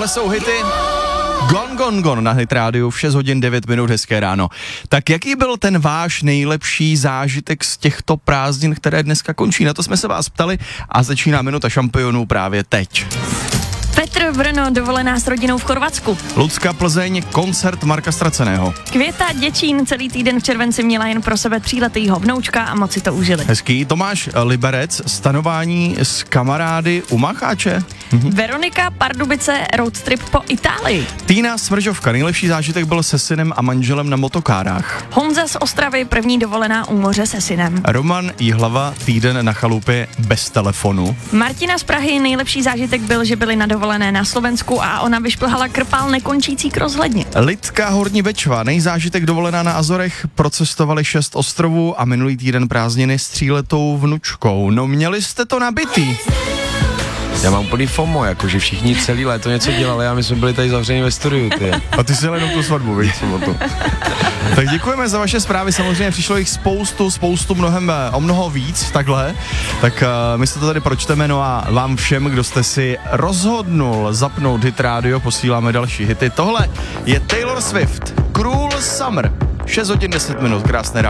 tohle jsou hity. Gone na Hit Rádiu v 6 hodin 9 minut, hezké ráno. Tak jaký byl ten váš nejlepší zážitek z těchto prázdnin, které dneska končí? Na to jsme se vás ptali a začíná minuta šampionů právě teď. Petr, Brno, dovolená s rodinou v Chorvatsku. Lucka, Plzeň, koncert Marka Straceného. Květa, Děčín, celý týden v červenci měla jen pro sebe tříletýho vnoučka a moc si to užili. Hezký. Tomáš, Liberec, stanování s kamarády u Macháče. Veronika, Pardubice, roadtrip po Itálii. Týna, Smržovka, nejlepší zážitek byl se synem a manželem na motokárách. Honza z Ostravy, první dovolená u moře se synem. Roman Jihlava, týden na chalupě bez telefonu. Martina z Prahy, nejlepší zážitek byl, že byli na dovolené na Slovensku a ona vyšplhala krpál nekončící k rozhledně. Lidka, Horní Bečva, nejzážitek dovolená na Azorech, procestovali 6 ostrovů a minulý týden prázdniny s 3letou vnučkou. No měli jste to nabitý. Já mám úplný FOMO, jakože všichni celý léto něco dělali a my jsme byli tady zavřeni ve studiu, ty. A ty jsi jenom tu svatbu, víš, Tak děkujeme za vaše zprávy, samozřejmě přišlo jich spoustu, o mnoho víc, takhle. Tak my se to tady pročteme, no a vám všem, kdo jste si rozhodnul zapnout Hit Radio, posíláme další hity. Tohle je Taylor Swift, Cruel Summer, 6 hodin 10 minut, krásné ráno.